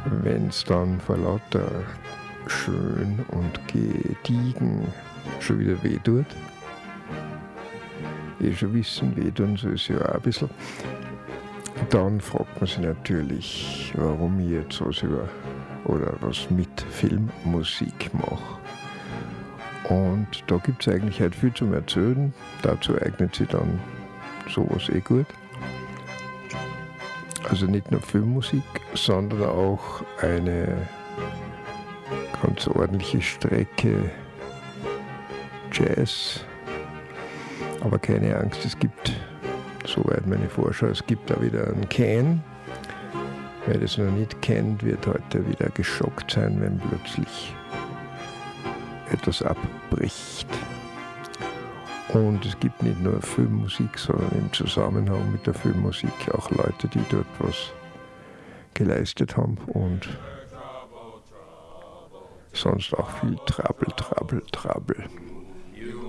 wenn es dann vor lauter schön und gediegen schon wieder weh tut. Schon wissen, weh tun soll es ja auch ein bisschen. Dann fragt man sich natürlich, warum ich jetzt was über oder was mit Filmmusik mache. Und da gibt es eigentlich halt viel zum Erzählen. Dazu eignet sich dann sowas gut. Also nicht nur Filmmusik, sondern auch eine ganz ordentliche Strecke Jazz. Aber keine Angst, es gibt, soweit meine Vorschau, es gibt da wieder einen Can. Wer das noch nicht kennt, wird heute wieder geschockt sein, wenn plötzlich etwas abbricht. Und es gibt nicht nur Filmmusik, sondern im Zusammenhang mit der Filmmusik auch Leute, die dort was geleistet haben und sonst auch viel Trouble.